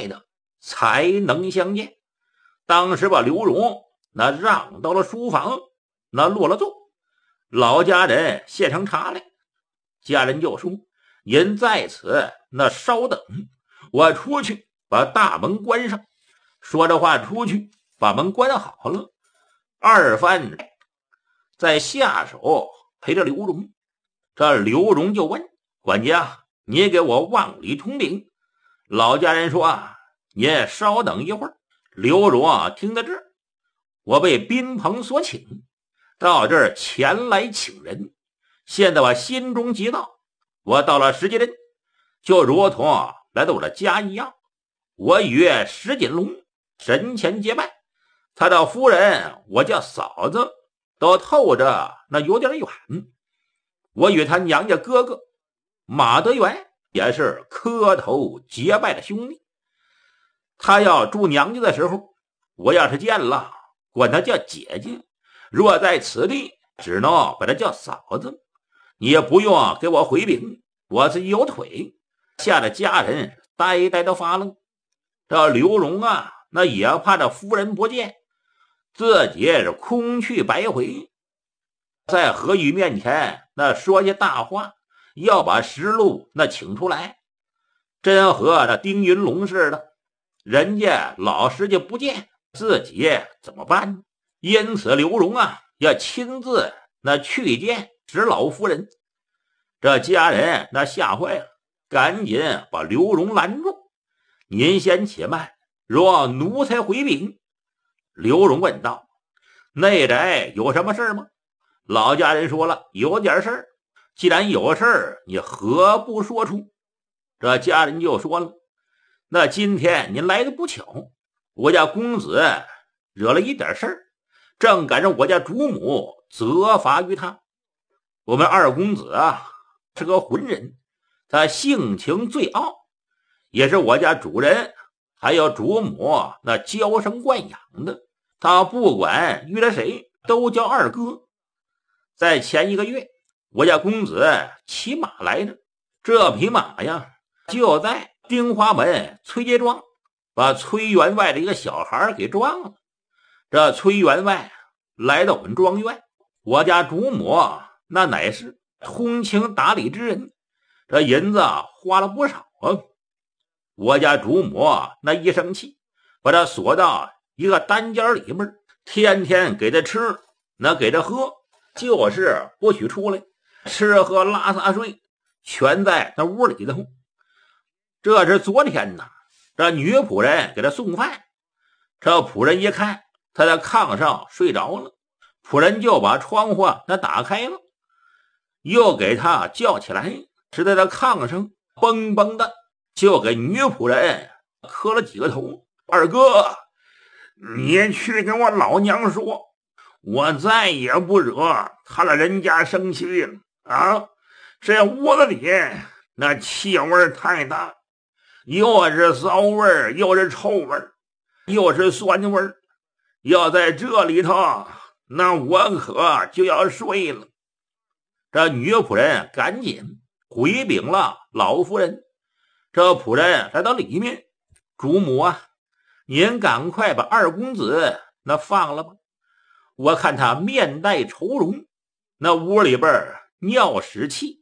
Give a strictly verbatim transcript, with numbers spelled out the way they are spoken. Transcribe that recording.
拜的才能相见。当时把刘荣那让到了书房，那落了座，老家人献上茶来。家人就说：您在此那稍等，我出去把大门关上。说着话出去把门关好了，二番在下手陪着刘荣。这刘荣就问管家：你给我往里通禀。老家人说：啊，您稍等一会儿。刘荣啊，听到这儿，我被宾朋所请，到这儿前来请人，现在我心中急躁，我到了石碣镇，就如同啊来到我的家一样。我与石锦龙神前结拜，他的夫人我叫嫂子，都透着那有点远。我与他娘家哥哥马德元也是磕头结拜的兄弟。他要住娘家的时候，我要是见了，管他叫姐姐；若在此地，只能把他叫嫂子。你也不用给我回禀，我自己有腿。吓得家人呆呆的发愣。这刘荣啊，那也怕这夫人不见，自己是空去白回，在何宇面前那说些大话，要把石路那请出来，真和那丁云龙似的。人家老石家不见，自己怎么办呢？因此刘荣啊要亲自那去见石老夫人。这家人那吓坏了，赶紧把刘荣拦住。您先且慢，若奴才回禀。刘荣问道：内宅有什么事吗？老家人说了，有点事儿。既然有事儿，你何不说出？这家人就说了：那今天您来的不巧，我家公子惹了一点事儿，正赶上我家主母责罚于他。我们二公子啊是个浑人，他性情最傲，也是我家主人还有主母那娇生惯养的，他不管遇了谁都叫二哥。在前一个月，我家公子骑马来着，这匹马呀就在丁花门崔家庄把崔员外的一个小孩给撞了。这崔员外来到我们庄院，我家主母那乃是通情达理之人，这银子花了不少啊。我家主母那一生气，把他锁到一个单间里面，天天给他吃，那给他喝，就是不许出来，吃喝拉撒睡全在那屋里头。这是昨天呢，这女仆人给他送饭，这仆人一看他在炕上睡着了，仆人就把窗户那打开了，又给他叫起来，是在他炕上蹦蹦的就给女仆人磕了几个头。二哥，你去跟我老娘说，我再也不惹他了人家生气了啊！这屋子里那气味太大，又是骚味又是臭味又是酸味，要在这里头，那我可就要睡了。这女仆人赶紧回禀了老夫人。这仆人来到里面，主母啊，您赶快把二公子那放了吧，我看他面带愁容，那屋里边尿屎气，